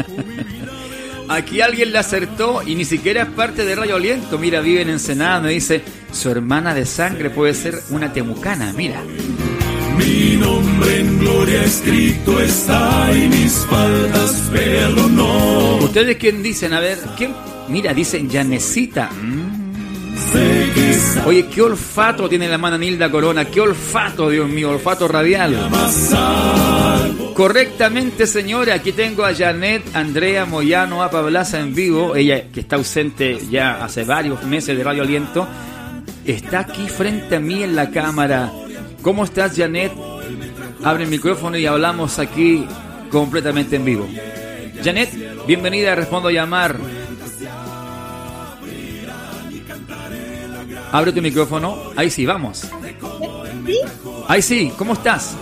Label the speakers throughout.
Speaker 1: Aquí alguien le acertó y ni siquiera es parte de Radio Aliento. Mira, vive en Ensenada, me dice, su hermana de sangre puede ser una temucana, mira.
Speaker 2: Mi nombre en gloria escrito está y mis faltas perdonó.
Speaker 1: ¿Ustedes quién dicen? A ver, ¿quién? Mira, dicen Yanecita. Oye, qué olfato tiene la hermana Nilda Corona, qué olfato, Dios mío, olfato radial. Correctamente, señora, aquí tengo a Janet Andrea Moyano Apablaza en vivo, ella que está ausente ya hace varios meses de Radio Aliento, está aquí frente a mí en la cámara. ¿Cómo estás, Janet? Abre el micrófono y hablamos aquí completamente en vivo. Janet, bienvenida a Respondo a Llamar. Abre tu micrófono. Ahí sí, vamos.
Speaker 3: ¿Sí?
Speaker 1: Ahí sí, ¿cómo estás?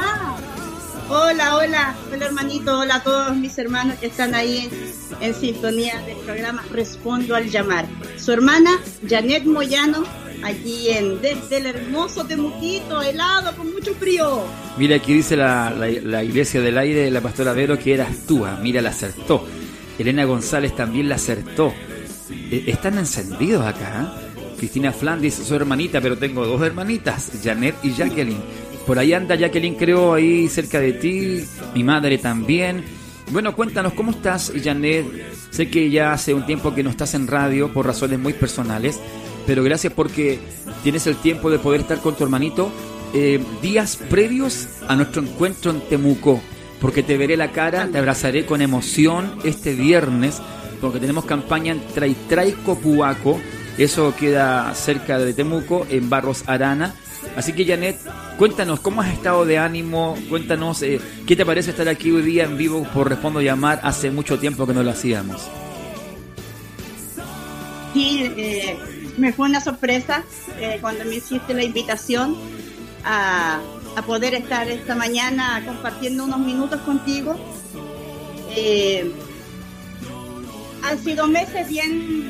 Speaker 3: Hola hermanito, hola a todos mis hermanos que están ahí en sintonía del programa Respondo al Llamar. Su hermana Janet Moyano, aquí desde el hermoso Temuquito, helado, con mucho frío.
Speaker 1: Mira, aquí dice la Iglesia del Aire de la Pastora Vero que eras tú. Mira, la acertó. Elena González también la acertó. Están encendidos acá, Cristina Flan dice, soy hermanita, pero tengo dos hermanitas, Janet y Jacqueline. Por ahí anda Jacqueline, creo, ahí cerca de ti. Mi madre también. Bueno, cuéntanos, ¿cómo estás, Janet? Sé que ya hace un tiempo que no estás en radio por razones muy personales, pero gracias porque tienes el tiempo de poder estar con tu hermanito días previos a nuestro encuentro en Temuco, porque te veré la cara, te abrazaré con emoción este viernes, porque tenemos campaña en Traitraico Puaco, eso queda cerca de Temuco, en Barros Arana. Así que, Janet, cuéntanos, ¿cómo has estado de ánimo? Cuéntanos, ¿qué te parece estar aquí hoy día en vivo por Respondo a Llamar? Hace mucho tiempo que no lo hacíamos.
Speaker 3: Sí, me fue una sorpresa cuando me hiciste la invitación a poder estar esta mañana compartiendo unos minutos contigo. Han sido meses bien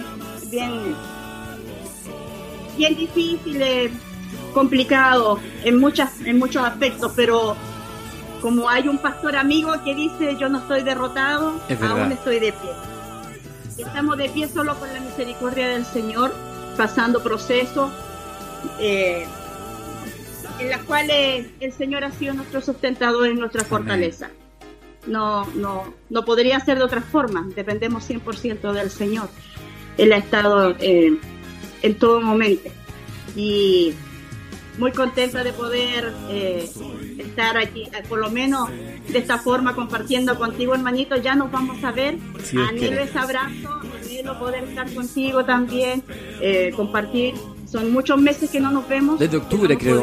Speaker 3: difíciles, complicados en muchos aspectos, pero como hay un pastor amigo que dice, yo no estoy derrotado, aún estoy de pie. Estamos de pie solo por la misericordia del Señor, pasando procesos en las cuales el Señor ha sido nuestro sustentador y nuestra fortaleza. No podría ser de otra forma, dependemos 100% del Señor. Él ha estado en todo momento. Y muy contenta de poder estar aquí, por lo menos de esta forma, compartiendo contigo, hermanito. Ya nos vamos a ver. Sí, anhelo ese abrazo, anhelo poder estar contigo también, compartir. Son muchos meses que no nos vemos.
Speaker 1: Desde octubre, creo.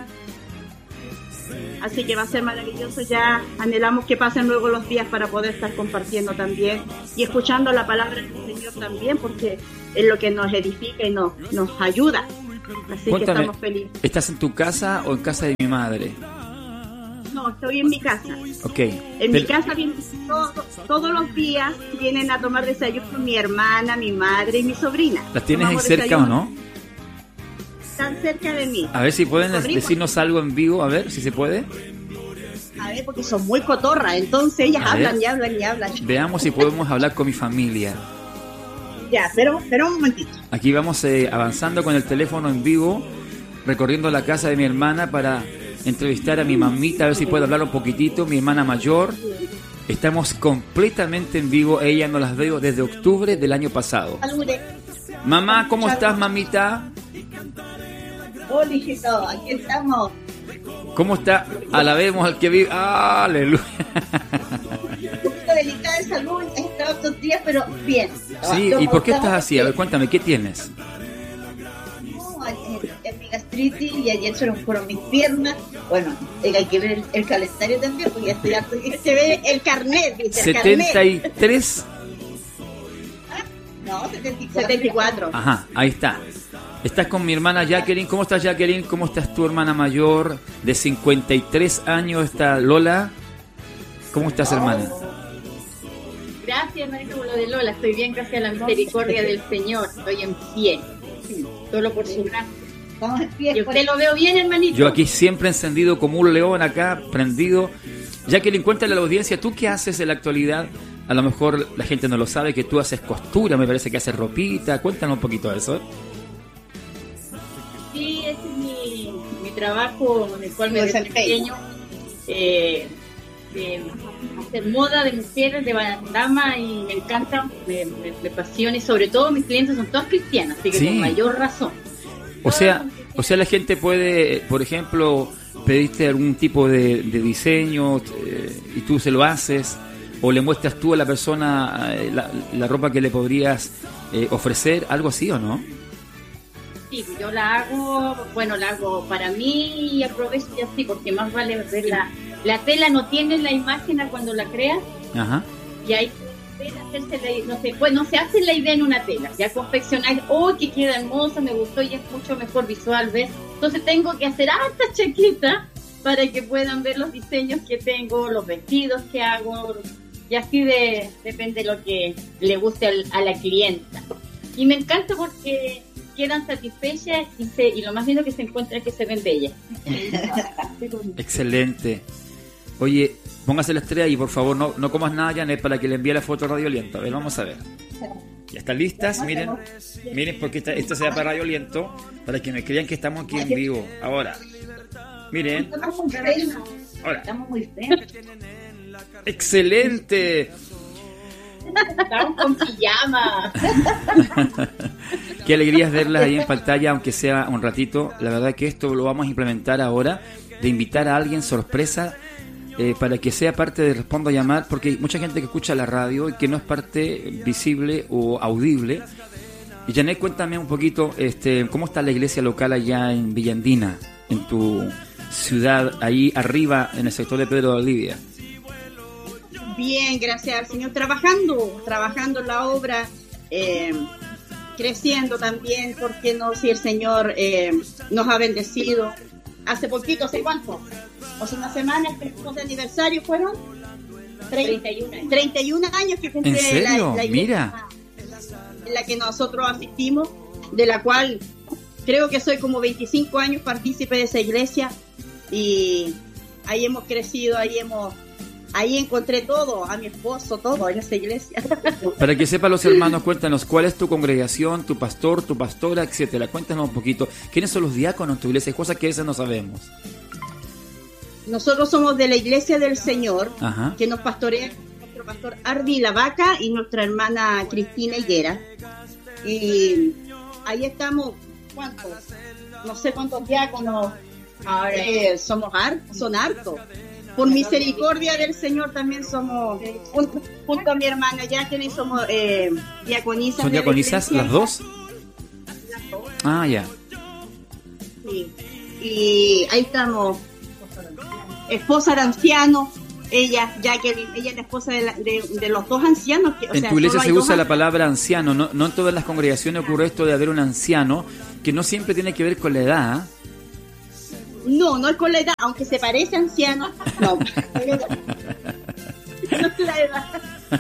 Speaker 3: Así que va a ser maravilloso. Ya anhelamos que pasen luego los días para poder estar compartiendo también y escuchando la palabra del Señor también, porque es lo que nos edifica y nos ayuda. Así
Speaker 1: Cuéntame,
Speaker 3: que estamos felices.
Speaker 1: ¿Estás en tu casa o en casa de mi madre?
Speaker 3: No, estoy en mi casa.
Speaker 1: Ok.
Speaker 3: Mi casa vienen todos los días, vienen a tomar desayuno mi hermana, mi madre y mi sobrina.
Speaker 1: ¿Las tienes
Speaker 3: Tomamos
Speaker 1: ahí cerca
Speaker 3: desayuno.
Speaker 1: o no?
Speaker 3: Están cerca de mí.
Speaker 1: A ver si pueden decirnos algo en vivo, a ver si se puede.
Speaker 3: A ver, porque son muy cotorras, entonces ellas hablan y hablan y hablan.
Speaker 1: Veamos si podemos hablar con mi familia.
Speaker 3: Ya, pero un momentito.
Speaker 1: Aquí vamos avanzando con el teléfono en vivo, recorriendo la casa de mi hermana para entrevistar a mi mamita, a ver si puedo hablar un poquitito, mi hermana mayor. Estamos completamente en vivo, ella no las veo desde octubre del año pasado.
Speaker 3: Salude.
Speaker 1: Mamá, ¿cómo estás, mamita?
Speaker 3: Hola, hijito, aquí estamos.
Speaker 1: ¿Cómo está? Alabemos al que vive. ¡Aleluya!
Speaker 3: Un poquito delicada de salud, he estado estos días, pero bien.
Speaker 1: Sí, ¿y por qué estás así? A ver, cuéntame, ¿qué tienes?
Speaker 3: En mi gastritis y ayer se nos fueron mis piernas. Bueno, hay que ver el calendario también, porque ya estoy harto. Se ve el carnet, dice
Speaker 1: 73.
Speaker 3: No, 74.
Speaker 1: Ajá, ahí está. Estás con mi hermana Jacqueline. ¿Cómo estás, Jacqueline? ¿Cómo estás tu hermana mayor de 53 años? Está Lola. ¿Cómo estás, hermana?
Speaker 4: Gracias, hermanito, por lo de Lola. Estoy bien, gracias a la misericordia del Señor. Estoy en pie. Solo por su gracia.
Speaker 3: Estamos en pie.
Speaker 4: ¿Y usted lo veo bien, hermanito?
Speaker 1: Yo aquí siempre encendido como un león acá, prendido. Jacqueline, cuéntale a la audiencia, ¿tú qué haces en la actualidad? A lo mejor la gente no lo sabe, que tú haces costura, me parece que haces ropita. Cuéntanos un poquito de eso.
Speaker 4: Sí, ese es mi trabajo en el cual me desempeño. Hacer moda de mujeres, de dama, y me encanta, me apasiona, y sobre todo mis clientes son todas cristianas, así que con mayor razón.
Speaker 1: O sea, la gente puede, por ejemplo, pedirte algún tipo de diseño y tú se lo haces, o le muestras tú a la persona la ropa que le podrías ofrecer, algo así, ¿o no?
Speaker 4: Sí, yo la hago para mí y aprovecho y así, porque más vale ver la tela, no tiene la imagen a cuando la creas.
Speaker 1: Ajá.
Speaker 4: Y hay que no se hace la idea en una tela, ya confeccionar, que queda hermosa, me gustó y es mucho mejor visual, ¿ves? Entonces tengo que hacer hartas chaquetas para que puedan ver los diseños que tengo, los vestidos que hago, y así depende de lo que le guste a la clienta. Y me encanta porque quedan satisfechas y lo más lindo que se encuentra es que se ven bellas.
Speaker 1: Excelente. Oye, póngase la estrella y por favor no comas nada, Janet, para que le envíe la foto a Radio Aliento. A ver, vamos a ver. ¿Ya están listas? Miren porque esta se va para Radio Aliento, para que me crean que estamos aquí en vivo. Ahora, miren. Ahora.
Speaker 4: Estamos muy feos.
Speaker 1: ¡Excelente!
Speaker 4: Estamos con pijama.
Speaker 1: Qué alegría es verlas ahí en pantalla, aunque sea un ratito. La verdad que esto lo vamos a implementar ahora, de invitar a alguien sorpresa para que sea parte de Respondo a Llamar, porque hay mucha gente que escucha la radio y que no es parte visible o audible. Y Janet, cuéntame un poquito cómo está la iglesia local allá en Villa Andina, en tu ciudad, ahí arriba en el sector de Pedro de Valdivia.
Speaker 3: Bien, gracias al Señor, trabajando en la obra, creciendo también, porque no, si el Señor nos ha bendecido. Hace poquito, ¿hace cuánto? Hace una semana, de aniversario fueron 31 años que cumple.
Speaker 1: ¿En serio?
Speaker 3: La iglesia en la que nosotros asistimos, de la cual creo que soy como 25 años partícipe de esa iglesia, y ahí hemos crecido, ahí encontré todo, a mi esposo, todo en esa iglesia.
Speaker 1: Para que sepan los hermanos, cuéntanos, ¿cuál es tu congregación, tu pastor, tu pastora, etcétera? Cuéntanos un poquito, ¿quiénes son los diáconos en tu iglesia? Cosas que a veces no sabemos.
Speaker 3: Nosotros somos de la Iglesia del Señor,
Speaker 1: Ajá.
Speaker 3: Que nos pastorea nuestro pastor Ardi Lavaca y nuestra hermana Cristina Higuera. Y ahí estamos, ¿cuántos? No sé cuántos diáconos. Ahora son hartos. Por misericordia del Señor también somos, junto a mi hermana Jacqueline, somos diaconisas.
Speaker 1: ¿Son diaconisas las dos?
Speaker 3: Las dos.
Speaker 1: Ah, ya.
Speaker 3: Sí. Y ahí estamos. Esposa de anciano, ella Jacqueline, ella es la esposa de los dos ancianos.
Speaker 1: En tu iglesia se usa la palabra anciano, no en todas las congregaciones ocurre esto de haber un anciano, que no siempre tiene que ver con la edad.
Speaker 3: No es con la edad, aunque se parece a anciano, no. No es la edad.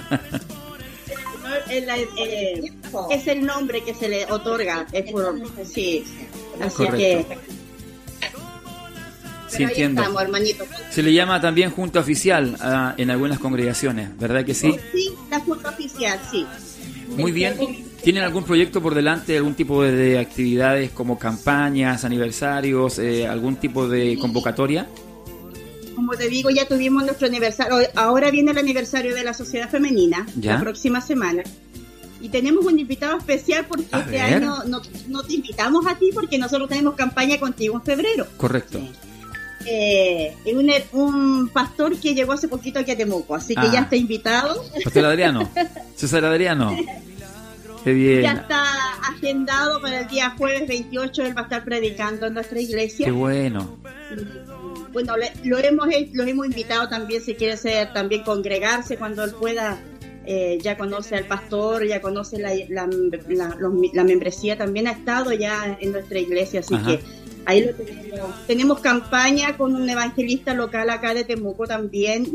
Speaker 3: Es el nombre que se le otorga. Sí. Así
Speaker 1: correcto.
Speaker 3: Que...
Speaker 1: Sí, entiendo.
Speaker 3: Estamos, hermanito.
Speaker 1: Se le llama también junta oficial en algunas congregaciones, ¿verdad que sí?
Speaker 3: Sí, la junta oficial, sí.
Speaker 1: Muy bien. ¿Tienen algún proyecto por delante, algún tipo de actividades como campañas, aniversarios, algún tipo de convocatoria?
Speaker 3: Como te digo, ya tuvimos nuestro aniversario. Ahora viene el aniversario de la Sociedad Femenina,
Speaker 1: ¿ya?
Speaker 3: La próxima semana. Y tenemos un invitado especial porque este año no te invitamos a ti porque nosotros tenemos campaña contigo en febrero.
Speaker 1: Correcto.
Speaker 3: Un pastor que llegó hace poquito aquí a Temuco, así que ya está invitado.
Speaker 1: Pastor Adriano, César Adriano. Qué bien.
Speaker 3: Ya está agendado para el día jueves 28, él va a estar predicando en nuestra iglesia.
Speaker 1: Qué bueno.
Speaker 3: Bueno, lo hemos invitado también, si quiere también congregarse cuando él pueda. Ya conoce al pastor, ya conoce la membresía, también ha estado ya en nuestra iglesia, así que ahí lo tenemos. Tenemos campaña con un evangelista local acá de Temuco también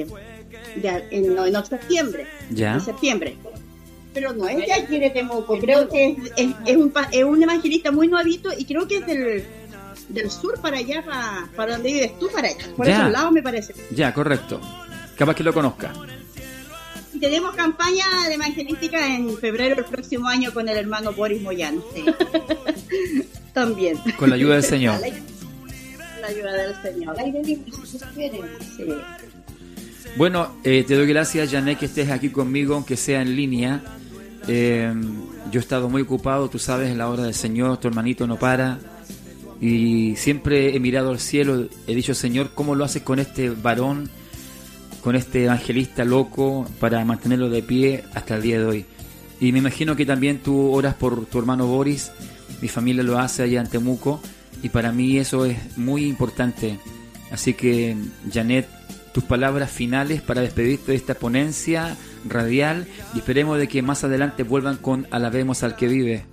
Speaker 3: en septiembre.
Speaker 1: ¿Ya?
Speaker 3: En septiembre. Pero no es de aquí de Temuco, creo que es un evangelista muy nuevito y creo que es del sur para allá, para donde vives tú, para allá. Por esos lados me parece.
Speaker 1: Ya, correcto. Capaz que lo conozca.
Speaker 3: tenemos campaña de evangelística en febrero del próximo año con el hermano Boris Moyano. Sí. También.
Speaker 1: Con la ayuda del Señor.
Speaker 3: La ayuda del Señor. Sí.
Speaker 1: Bueno, te doy gracias, Janet, que estés aquí conmigo, aunque sea en línea. Yo he estado muy ocupado, tú sabes, en la obra del Señor, tu hermanito no para. Y siempre he mirado al cielo, he dicho, Señor, ¿cómo lo haces con este varón, con este evangelista loco, para mantenerlo de pie hasta el día de hoy? Y me imagino que también tú oras por tu hermano Boris, mi familia lo hace allá en Temuco, y para mí eso es muy importante. Así que, Janet, tus palabras finales para despedirte de esta ponencia radial, y esperemos de que más adelante vuelvan con Alabemos al que vive.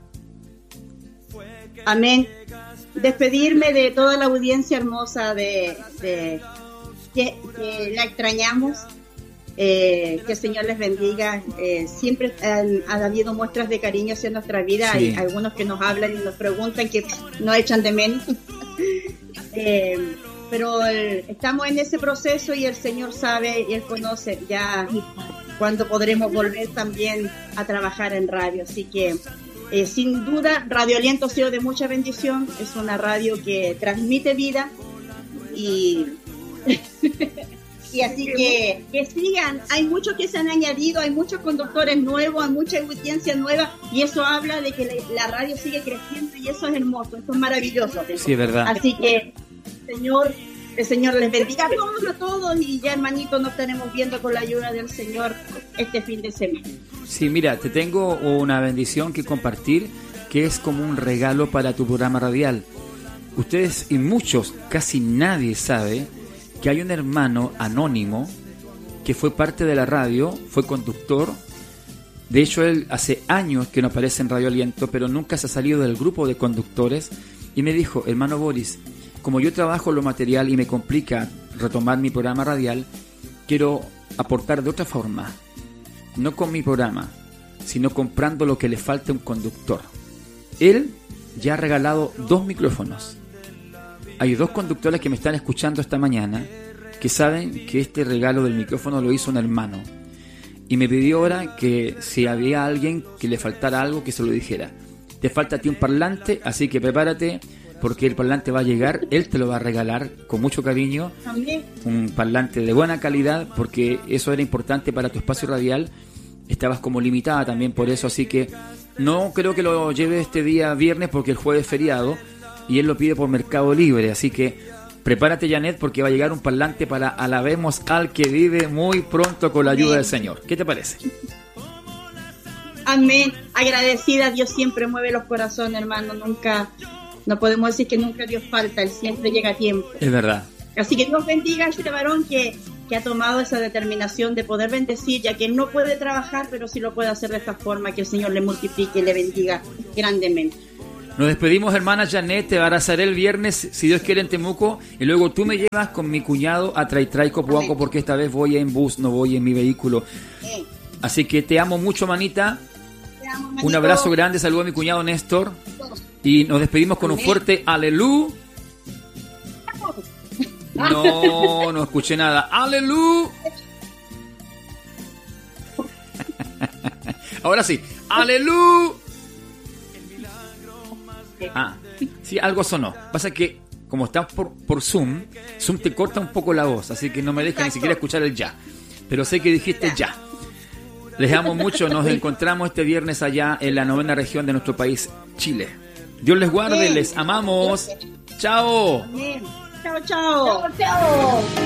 Speaker 3: Amén. Despedirme de toda la audiencia hermosa que la extrañamos, que el Señor les bendiga. Siempre han habido muestras de cariño hacia nuestra vida. Sí. Hay algunos que nos hablan y nos preguntan, que nos echan de menos. Pero estamos en ese proceso y el Señor sabe y Él conoce ya cuándo podremos volver también a trabajar en radio. Así que sin duda, Radio Aliento ha sido de mucha bendición. Es una radio que transmite vida y así que sigan. Hay muchos que se han añadido, hay muchos conductores nuevos, hay mucha audiencia nueva, y eso habla de que la radio sigue creciendo, y eso es hermoso, eso es maravilloso.
Speaker 1: Sí, es verdad.
Speaker 3: Así que el Señor les bendiga a todos, y ya, hermanito, nos estaremos viendo con la ayuda del Señor este fin de semana.
Speaker 1: Sí, mira, te tengo una bendición que compartir, que es como un regalo para tu programa radial. Ustedes y muchos, casi nadie sabe que hay un hermano anónimo que fue parte de la radio, fue conductor. De hecho, él hace años que no aparece en Radio Aliento, pero nunca se ha salido del grupo de conductores, y me dijo, hermano Boris, como yo trabajo lo material y me complica retomar mi programa radial, quiero aportar de otra forma, no con mi programa, sino comprando lo que le falta a un conductor. Él ya ha regalado 2 micrófonos. Hay 2 conductores que me están escuchando esta mañana que saben que este regalo del micrófono lo hizo un hermano, y me pidió ahora que si había alguien que le faltara algo, que se lo dijera. Te falta a ti un parlante, así que prepárate, porque el parlante va a llegar. Él te lo va a regalar con mucho cariño, un parlante de buena calidad, porque eso era importante para tu espacio radial. Estabas como limitada también por eso, así que no creo que lo lleve este día viernes, porque el jueves es feriado y él lo pide por Mercado Libre. Así que prepárate, Janet, porque va a llegar un parlante para Alabemos al que vive muy pronto con la ayuda del Señor. ¿Qué te parece?
Speaker 3: Amén. Agradecida, Dios siempre mueve los corazones, hermano. No podemos decir que nunca Dios falta, Él siempre llega a tiempo.
Speaker 1: Es verdad.
Speaker 3: Así que Dios bendiga a este varón que ha tomado esa determinación de poder bendecir, ya que él no puede trabajar, pero sí lo puede hacer de esta forma, que el Señor le multiplique y le bendiga grandemente.
Speaker 1: Nos despedimos, hermana Janet, te abrazaré el viernes, si Dios quiere, en Temuco, y luego tú me llevas con mi cuñado a Traitraico, porque esta vez voy en bus, no voy en mi vehículo. Así que te amo mucho, manita.
Speaker 3: Te amo, manito.
Speaker 1: Un abrazo grande, saludo a mi cuñado Néstor. Y nos despedimos con un fuerte aleluya. No escuché nada. ¡Aleluya! Ahora sí. ¡Aleluya! Sí, algo sonó. Pasa que, como estamos por Zoom te corta un poco la voz, así que no me deja ni siquiera escuchar el ya. Pero sé que dijiste ya. Les amo mucho. Nos encontramos este viernes allá en la 9ª región de nuestro país, Chile. Dios les guarde, les amamos. Chao.
Speaker 3: Chao, chao. Chao, chao.